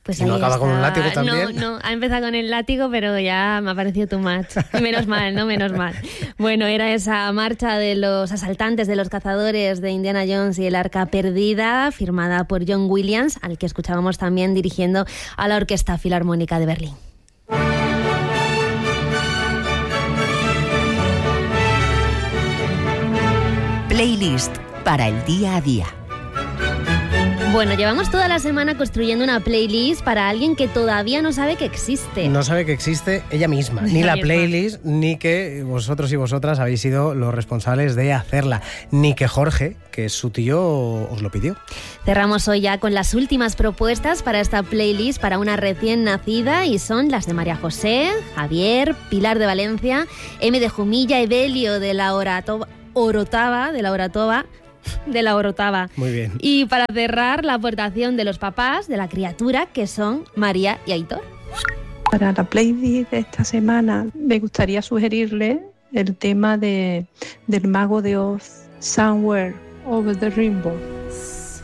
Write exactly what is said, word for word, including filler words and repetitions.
Pues ¿Y no acaba está. con un látigo también? No, no, ha empezado con el látigo, pero ya me ha parecido too much. Menos mal, ¿no? Menos mal. Bueno, era esa marcha de los asaltantes, de los cazadores de Indiana Jones y el Arca Perdida, firmada por John Williams, al que escuchábamos también dirigiendo a la Orquesta Filarmónica de Berlín. Playlist para el día a día. Bueno, llevamos toda la semana construyendo una playlist para alguien que todavía no sabe que existe. No sabe que existe ella misma, ni la misma. playlist, ni que vosotros y vosotras habéis sido los responsables de hacerla, ni que Jorge, que es su tío, os lo pidió. Cerramos hoy ya con las últimas propuestas para esta playlist para una recién nacida y son las de María José, Javier, Pilar de Valencia, M de Jumilla, Evelio de la Orato- Orotava, de la Orotava, de la Orotava. Muy bien. Y para cerrar, la aportación de los papás de la criatura, que son María y Aitor. Para la playlist de esta semana me gustaría sugerirle el tema de, del Mago de Oz, Somewhere Over the Rainbow.